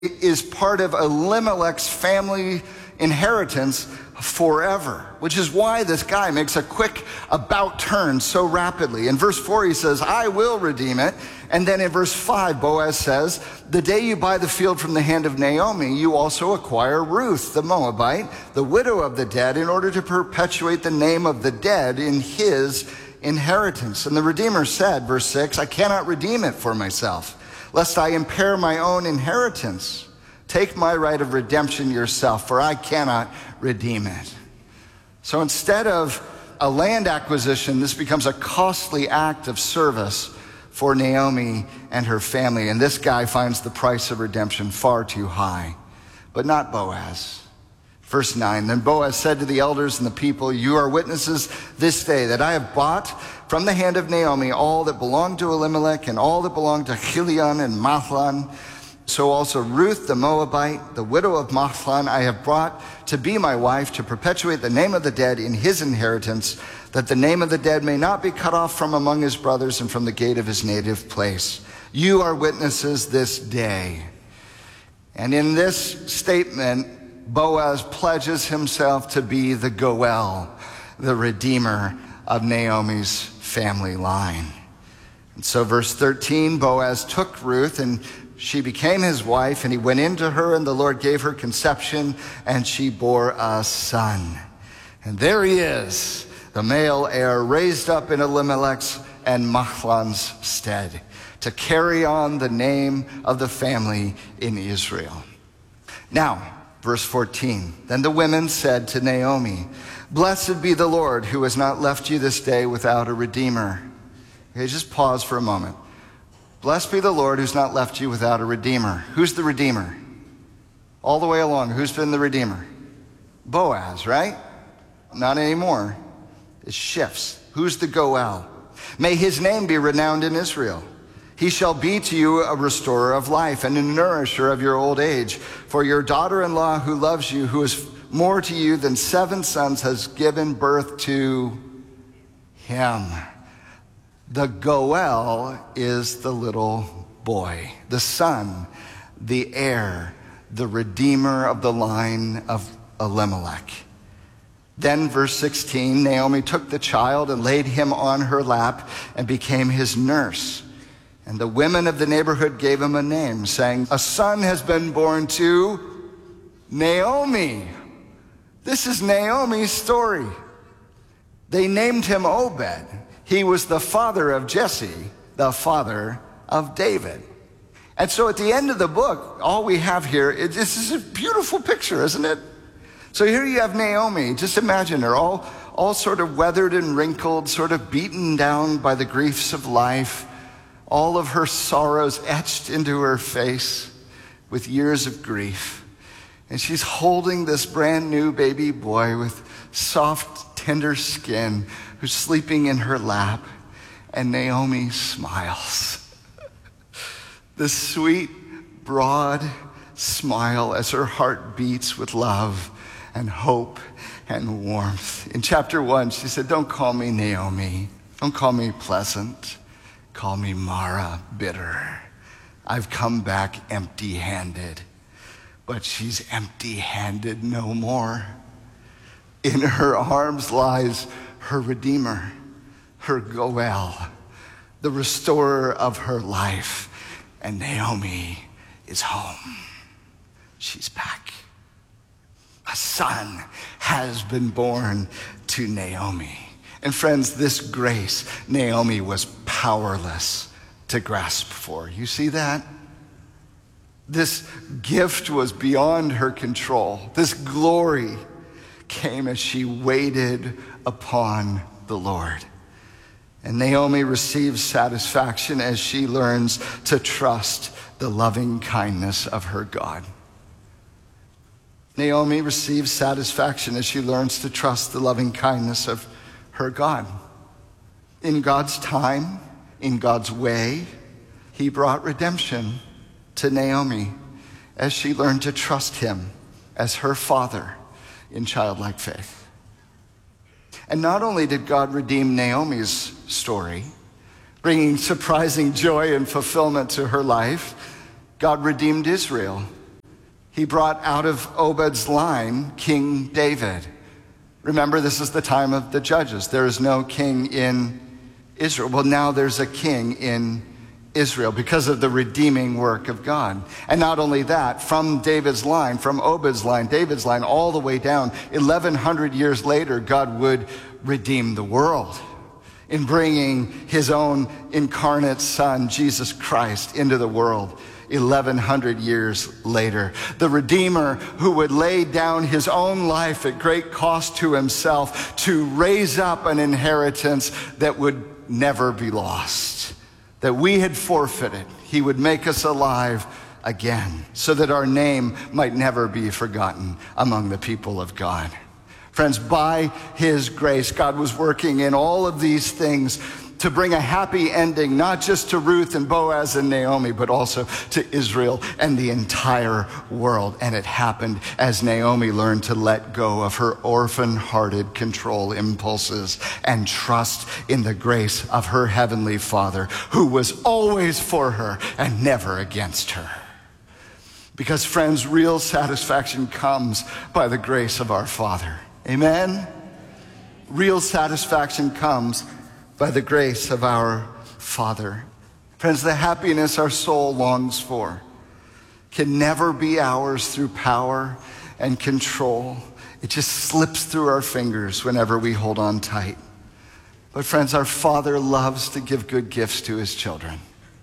is part of Elimelech's family inheritance forever, which is why this guy makes a quick about turn so rapidly. In verse 4, he says, I will redeem it. And then in verse 5, Boaz says, the day you buy the field from the hand of Naomi, you also acquire Ruth, the Moabite, the widow of the dead, in order to perpetuate the name of the dead in his inheritance. And the Redeemer said, verse 6, I cannot redeem it for myself, lest I impair my own inheritance. Take my right of redemption yourself, for I cannot redeem it. So instead of a land acquisition, this becomes a costly act of service for Naomi and her family. And this guy finds the price of redemption far too high, but not Boaz. Verse 9, then Boaz said to the elders and the people, you are witnesses this day that I have bought from the hand of Naomi all that belonged to Elimelech and all that belonged to Chilion and Mahlon. So also Ruth the Moabite, the widow of Mahlon, I have brought to be my wife, to perpetuate the name of the dead in his inheritance, that the name of the dead may not be cut off from among his brothers and from the gate of his native place. You are witnesses this day. And in this statement, Boaz pledges himself to be the Goel, the redeemer of Naomi's family line. And so verse 13, Boaz took Ruth and she became his wife, and he went into her, and the Lord gave her conception, and she bore a son. And there he is, the male heir, raised up in Elimelech's and Mahlon's stead, to carry on the name of the family in Israel. Now, verse 14, then the women said to Naomi, blessed be the Lord who has not left you this day without a redeemer. Okay, just pause for a moment. Blessed be the Lord who's not left you without a redeemer. Who's the redeemer? All the way along, who's been the redeemer? Boaz, right? Not anymore. It shifts. Who's the Goel? May his name be renowned in Israel. He shall be to you a restorer of life and a nourisher of your old age. For your daughter-in-law who loves you, who is more to you than 7 sons, has given birth to him. The Goel is the little boy, the son, the heir, the redeemer of the line of Elimelech. Then verse 16, Naomi took the child and laid him on her lap and became his nurse. And the women of the neighborhood gave him a name, saying, a son has been born to Naomi. This is Naomi's story. They named him Obed. He was the father of Jesse, the father of David. And so at the end of the book, all we have here, this is a beautiful picture, isn't it? So here you have Naomi. Just imagine her, all sort of weathered and wrinkled, sort of beaten down by the griefs of life, all of her sorrows etched into her face with years of grief. And she's holding this brand new baby boy with soft, tender skin, who's sleeping in her lap, and Naomi smiles. This sweet, broad smile as her heart beats with love and hope and warmth. In chapter 1, she said, don't call me Naomi. Don't call me pleasant. Call me Mara, bitter. I've come back empty-handed. But she's empty-handed no more. In her arms lies her Redeemer, her Goel, the restorer of her life. And Naomi is home. She's back. A son has been born to Naomi. And friends, this grace, Naomi was powerless to grasp for. You see that? This gift was beyond her control. This glory came as she waited upon the Lord. And Naomi receives satisfaction as she learns to trust the loving kindness of her God. Naomi receives satisfaction as she learns to trust the loving kindness of her God. In God's time, in God's way, he brought redemption to Naomi as she learned to trust him as her father in childlike faith. And not only did God redeem Naomi's story, bringing surprising joy and fulfillment to her life, God redeemed Israel He brought out of Obed's line King David. Remember, this is the time of the judges. There is no king in Israel. Well, now there's a king in Israel because of the redeeming work of God. And not only that, from David's line, from Obed's line, David's line, all the way down, 1,100 years later, God would redeem the world in bringing his own incarnate son, Jesus Christ, into the world 1,100 years later. The Redeemer who would lay down his own life at great cost to himself to raise up an inheritance that would never be lost, that we had forfeited. He would make us alive again so that our name might never be forgotten among the people of God. Friends, by his grace, God was working in all of these things to bring a happy ending, not just to Ruth and Boaz and Naomi, but also to Israel and the entire world. And it happened as Naomi learned to let go of her orphan-hearted control impulses and trust in the grace of her heavenly Father, who was always for her and never against her. Because, friends, real satisfaction comes by the grace of our Father. Amen? Real satisfaction comes by the grace of our Father. Friends, the happiness our soul longs for can never be ours through power and control. It just slips through our fingers whenever we hold on tight. But friends, our Father loves to give good gifts to his children.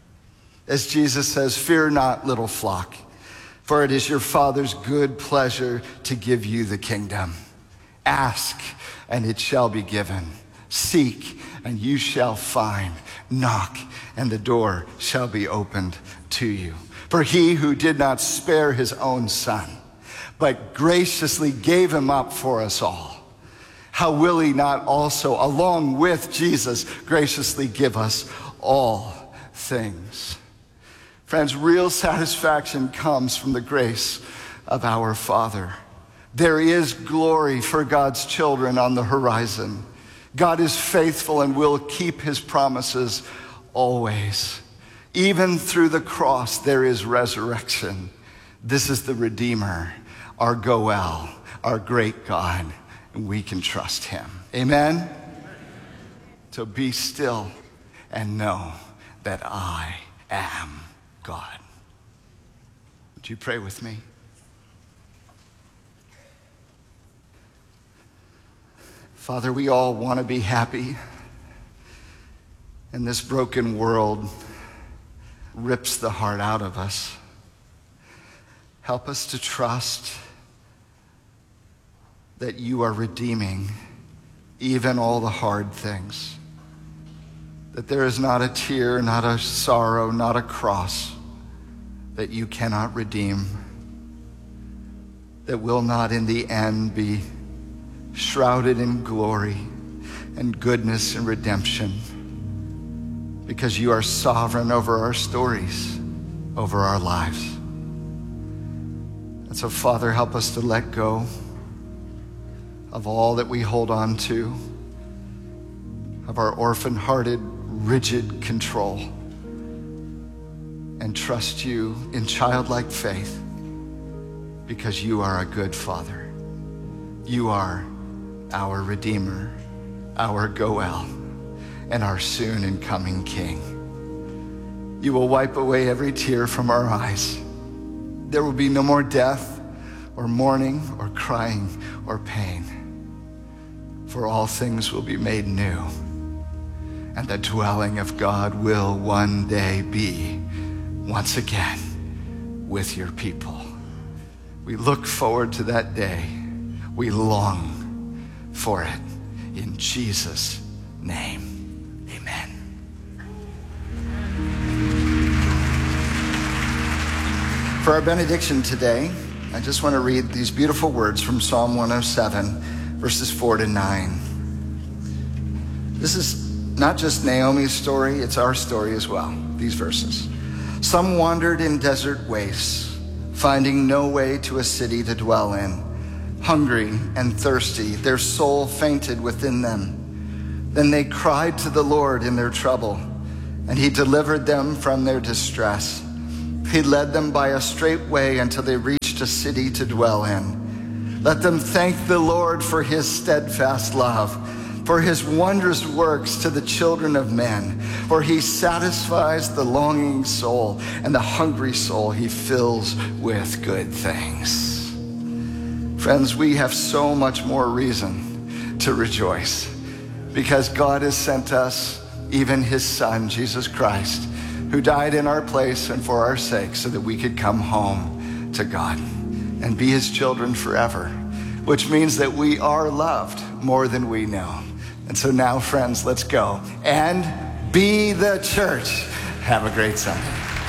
As Jesus says, "Fear not, little flock, for it is your Father's good pleasure to give you the kingdom. Ask, and it shall be given. Seek, and you shall find. Knock, and the door shall be opened to you. For he who did not spare his own son, but graciously gave him up for us all, how will he not also, along with Jesus, graciously give us all things?" Friends, real satisfaction comes from the grace of our Father. There is glory for God's children on the horizon. God is faithful and will keep his promises always. Even through the cross, there is resurrection. This is the Redeemer, our Goel, our great God, and we can trust him. Amen? So be still and know that I am God. Would you pray with me? Father, we all want to be happy, and this broken world rips the heart out of us. Help us to trust that you are redeeming even all the hard things, that there is not a tear, not a sorrow, not a cross that you cannot redeem, that will not in the end be shrouded in glory and goodness and redemption, because you are sovereign over our stories, over our lives. And so, Father, help us to let go of all that we hold on to, of our orphan-hearted, rigid control, and trust you in childlike faith, because you are a good Father. You are our Redeemer, our Goel, and our soon and coming King. You will wipe away every tear from our eyes. There will be no more death or mourning or crying or pain, for all things will be made new, and the dwelling of God will one day be once again with your people. We look forward to that day. We long for it. In Jesus' name, amen. For our benediction today, I just want to read these beautiful words from Psalm 107, verses 4-9. This is not just Naomi's story, it's our story as well, these verses. Some wandered in desert wastes, finding no way to a city to dwell in. Hungry and thirsty, their soul fainted within them. Then they cried to the Lord in their trouble, and he delivered them from their distress. He led them by a straight way until they reached a city to dwell in. Let them thank the Lord for his steadfast love, for his wondrous works to the children of men. For he satisfies the longing soul, and the hungry soul he fills with good things. Friends, we have so much more reason to rejoice because God has sent us even his Son, Jesus Christ, who died in our place and for our sake so that we could come home to God and be his children forever, which means that we are loved more than we know. And so now, friends, let's go and be the church. Have a great Sunday.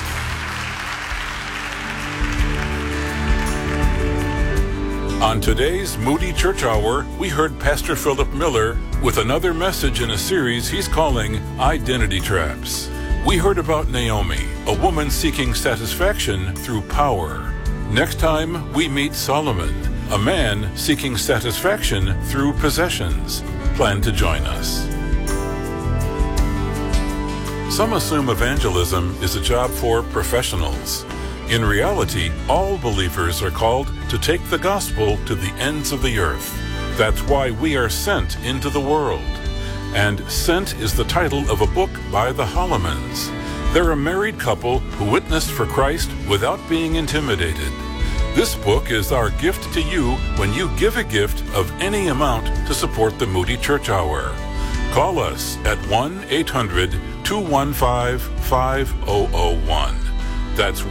On today's Moody Church Hour, we heard Pastor Philip Miller with another message in a series he's calling Identity Traps. We heard about Naomi, a woman seeking satisfaction through power. Next time, we meet Solomon, a man seeking satisfaction through possessions. Plan to join us. Some assume evangelism is a job for professionals. In reality, all believers are called to take the gospel to the ends of the earth. That's why we are sent into the world. And Sent is the title of a book by the Hollemans. They're a married couple who witnessed for Christ without being intimidated. This book is our gift to you when you give a gift of any amount to support the Moody Church Hour. Call us at 1-800-215-5001. That's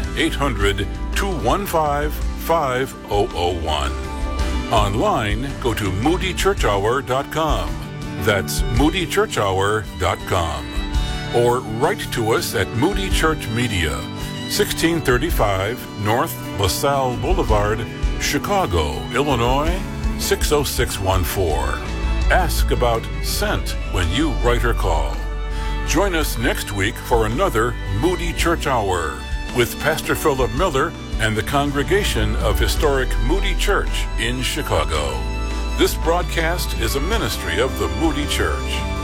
1-800-215-5001. Online, go to moodychurchhour.com. That's moodychurchhour.com. Or write to us at Moody Church Media, 1635 North LaSalle Boulevard, Chicago, Illinois, 60614. Ask about Sent when you write or call. Join us next week for another Moody Church Hour with Pastor Philip Miller and the congregation of historic Moody Church in Chicago. This broadcast is a ministry of the Moody Church.